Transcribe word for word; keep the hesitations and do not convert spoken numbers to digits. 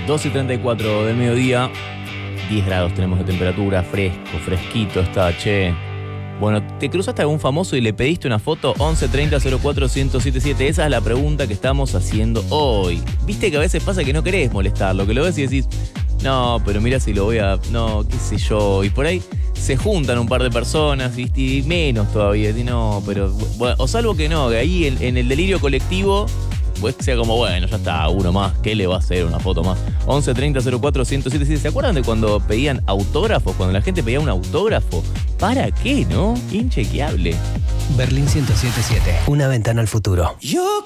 doce y treinta y cuatro del mediodía, diez grados tenemos de temperatura, fresco, fresquito está, che. Bueno, ¿te cruzaste a algún famoso y le pediste una foto? once treinta cero cuatro uno cero siete siete. Esa es la pregunta que estamos haciendo hoy. Viste que a veces pasa que no querés molestarlo, que lo ves y decís, no, pero mira si lo voy a... No, qué sé yo. Y por ahí se juntan un par de personas, ¿viste? Y menos todavía. Y no, pero... Bueno, o salvo que no, que ahí en, en el delirio colectivo... Pues sea como, bueno, ya está, uno más, ¿qué le va a hacer una foto más? once treinta cero cuatro uno cero siete siete. ¿Se acuerdan de cuando pedían autógrafos? Cuando la gente pedía un autógrafo. ¿Para qué, no? Inchequeable. Berlín ciento siete punto siete. Una ventana al futuro. Yo